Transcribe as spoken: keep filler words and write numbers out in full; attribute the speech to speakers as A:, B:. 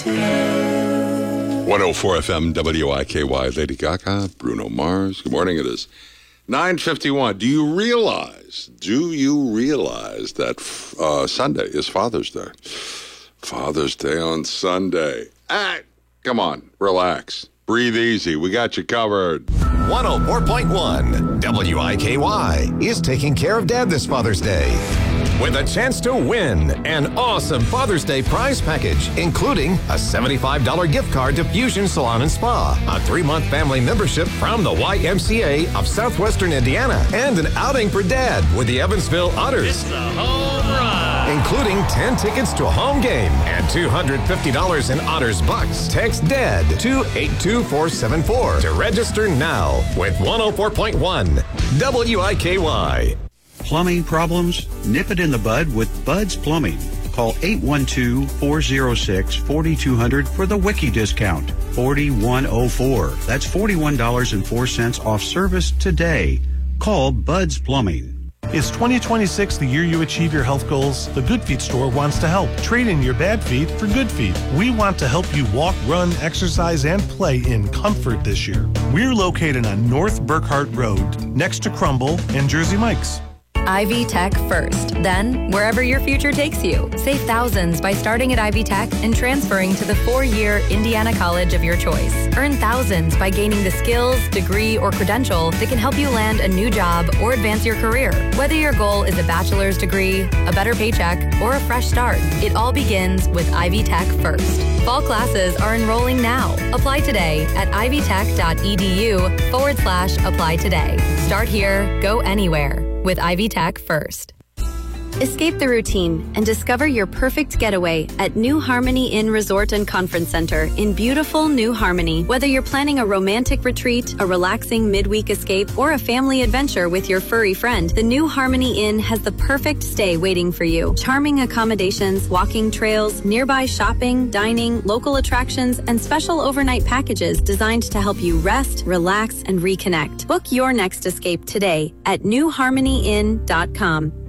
A: one oh four F M W I K Y, Lady Gaga, Bruno Mars. Good morning, it is nine fifty-one. Do you realize, do you realize that uh, Sunday is Father's Day? Father's Day on Sunday. Ah, come on, relax. Breathe easy. We got you covered.
B: one oh four point one W I K Y is taking care of Dad this Father's Day with a chance to win an awesome Father's Day prize package, including a seventy-five dollars gift card to Fusion Salon and Spa, a three-month family membership from the Y M C A of Southwestern Indiana, and an outing for Dad with the Evansville Otters.
C: It's a home run!
B: Including ten tickets to a home game and two hundred fifty dollars in Otters bucks. Text DAD to eight two four seven four to register now with one oh four point one W I K Y.
D: Plumbing problems? Nip it in the bud with Bud's Plumbing. Call eight one two, four oh six, four two zero zero for the Wiki discount. forty-one oh four. That's forty-one dollars and four cents off service today. Call Bud's Plumbing.
E: Is twenty twenty-six the year you achieve your health goals? The Good Feet store wants to help. Trade in your bad feet for good feet. We want to help you walk, run, exercise, and play in comfort this year. We're located on North Burkhart Road, next to Crumble and Jersey Mike's.
F: Ivy Tech first. Then, wherever your future takes you. Save thousands by starting at Ivy Tech and transferring to the four-year Indiana college of your choice. Earn thousands by gaining the skills, degree, or credential that can help you land a new job or advance your career. Whether your goal is a bachelor's degree, a better paycheck, or a fresh start, it all begins with Ivy Tech first. Fall classes are enrolling now. Apply today at ivytech.edu forward slash apply today. Start here, go anywhere with Ivy Tech first.
G: Escape the routine and discover your perfect getaway at New Harmony Inn Resort and Conference Center in beautiful New Harmony. Whether you're planning a romantic retreat, a relaxing midweek escape, or a family adventure with your furry friend, the New Harmony Inn has the perfect stay waiting for you. Charming accommodations, walking trails, nearby shopping, dining, local attractions, and special overnight packages designed to help you rest, relax, and reconnect. Book your next escape today at new harmony inn dot com.